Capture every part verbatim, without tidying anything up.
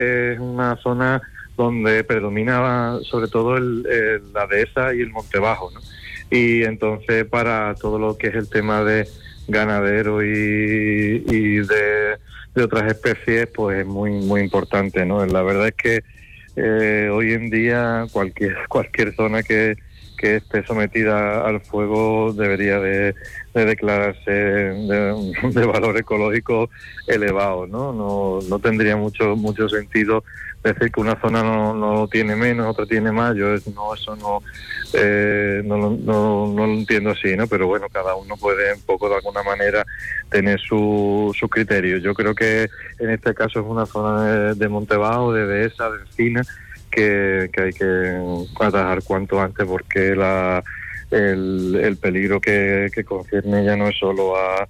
es una zona donde predominaba sobre todo el, el, la dehesa y el monte bajo, ¿no? Y entonces para todo lo que es el tema de ganadero y, y de, de otras especies, pues es muy muy importante, ¿no? La verdad es que eh, hoy en día cualquier cualquier zona que, que esté sometida al fuego debería de, de declararse de, de valor ecológico elevado, ¿no? No, no tendría mucho mucho sentido decir que una zona no, no tiene menos, otra tiene más. Yo no, eso no, eh, no, no, no lo entiendo así, ¿no? Pero bueno, cada uno puede un poco de alguna manera tener su, su criterio. Yo creo que en este caso es una zona de, de monte bajo, de dehesa, de encina, que, que hay que atajar cuanto antes, porque la el, el peligro que, que concierne ya no es solo a,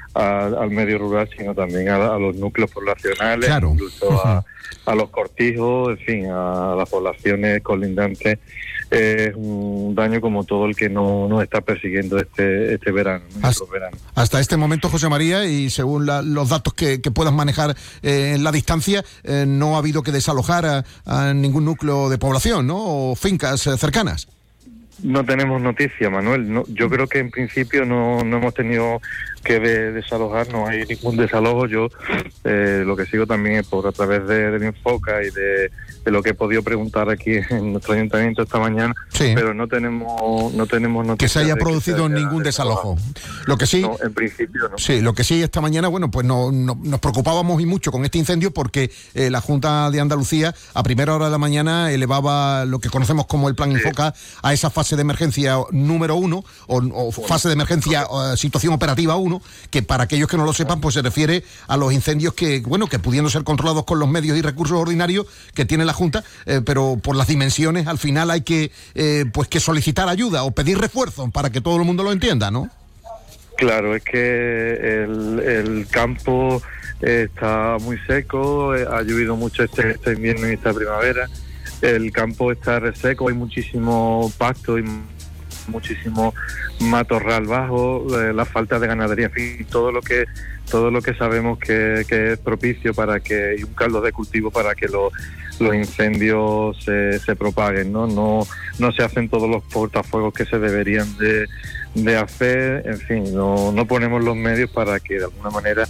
a al medio rural, sino también a, a los núcleos poblacionales, claro. incluso a, a los cortijos, en fin, a las poblaciones colindantes. Es un daño como todo el que no nos está persiguiendo este este verano, ¿no? hasta, verano. Hasta este momento, José María, y según la, los datos que, que puedas manejar eh, en la distancia, eh, no ha habido que desalojar a, a ningún núcleo de población, ¿no? O fincas eh, cercanas. No tenemos noticia, Manuel. No, yo creo que en principio no, no hemos tenido que de, desalojar, no hay ningún desalojo. Yo eh, lo que sigo también es por a través de, de mi Infoca y de, de lo que he podido preguntar aquí en nuestro ayuntamiento esta mañana, sí. Pero no tenemos no tenemos noticia que se haya de producido que se haya ningún desalojo. Lo que sí, no, en principio no. Sí, lo que sí esta mañana, bueno, pues no, no, nos preocupábamos y mucho con este incendio porque eh, la Junta de Andalucía a primera hora de la mañana elevaba lo que conocemos como el Plan sí. Infoca a esa fase de emergencia número uno o, o fase de emergencia uh, situación operativa uno, que para aquellos que no lo sepan, pues se refiere a los incendios que, bueno, que pudiendo ser controlados con los medios y recursos ordinarios que tiene la Junta, eh, pero por las dimensiones al final hay que, eh, pues que solicitar ayuda o pedir refuerzos para que todo el mundo lo entienda, ¿no? Claro, es que el, el campo eh, está muy seco, eh, ha llovido mucho este, este invierno y esta primavera, el campo está reseco, hay muchísimo pasto y muchísimo matorral bajo, eh, la falta de ganadería, en fin, todo lo que todo lo que sabemos que, que es propicio para que, y un caldo de cultivo para que los los incendios se, se propaguen, ¿no? No no se hacen todos los portafuegos que se deberían de, de hacer, en fin, no, no ponemos los medios para que de alguna manera,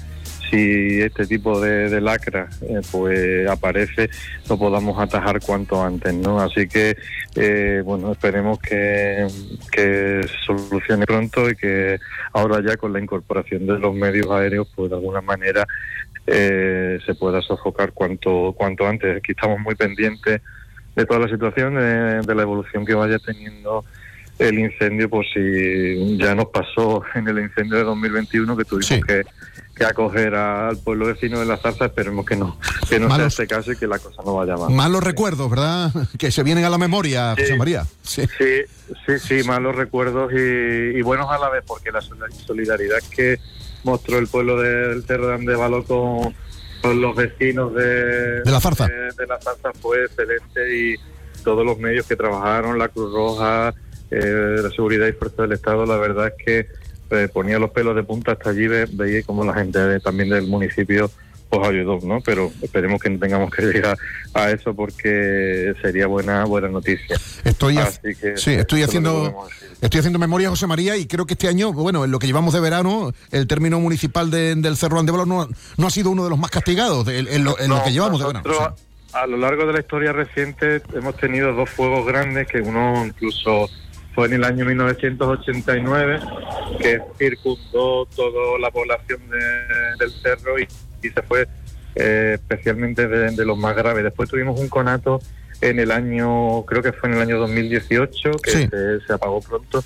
si este tipo de, de lacra eh, pues aparece, lo podamos atajar cuanto antes, ¿no? Así que eh, bueno, esperemos que, que se solucione pronto y que ahora ya con la incorporación de los medios aéreos, pues de alguna manera eh, se pueda sofocar cuanto cuanto antes. Aquí estamos muy pendientes de toda la situación, de, de la evolución que vaya teniendo el incendio, por si ya nos pasó en el incendio de dos mil veintiuno que tuvimos sí. que que acoger a, al pueblo vecino de La Zarza. Esperemos que no que no malos, sea este caso y que la cosa no vaya mal. Malos recuerdos, ¿verdad? Que se vienen a la memoria, sí, José María. Sí, sí, sí, sí, malos recuerdos y, y buenos a la vez, porque la solidaridad que mostró el pueblo del Cerro de Andévalo con, con los vecinos de, de La Zarza. De, de La Zarza fue excelente, y todos los medios que trabajaron, la Cruz Roja, eh, la Seguridad y Fuerza del Estado, la verdad es que Eh, ponía los pelos de punta hasta allí, ve, veía como la gente de, también del municipio pues ayudó, ¿no? Pero esperemos que no tengamos que llegar a eso, porque sería buena buena noticia. Estoy Así que, sí, estoy haciendo estoy haciendo memoria, José María, y creo que este año, bueno, en lo que llevamos de verano, el término municipal de, del Cerro Andévalo no, no ha sido uno de los más castigados de, en, lo, en no, lo que llevamos de verano. Sí. A lo largo de la historia reciente hemos tenido dos fuegos grandes, que uno incluso fue en el año mil novecientos ochenta y nueve, que circundó toda la población de, del cerro y, y se fue eh, especialmente de, de los más graves. Después tuvimos un conato en el año, creo que fue en el año dos mil dieciocho, que sí. se, se apagó pronto,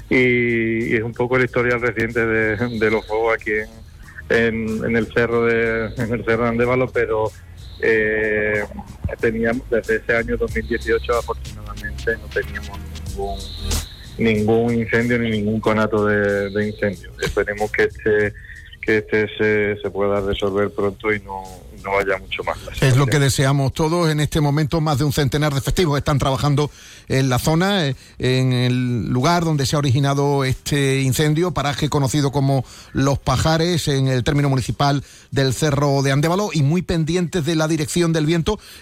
y, y es un poco la historia reciente de, de los fuegos aquí en, en, en el cerro de en el cerro de Andévalo, pero eh, teníamos desde ese año dos mil dieciocho afortunadamente no teníamos ningún ningún incendio ni ningún conato de, de incendio. Esperemos que este que este se, se pueda resolver pronto y no, no vaya mucho más. Es lo que deseamos todos. En este momento más de un centenar de efectivos están trabajando en la zona, en el lugar donde se ha originado este incendio, paraje conocido como Los Pajares, en el término municipal del Cerro de Andévalo, y muy pendientes de la dirección del viento,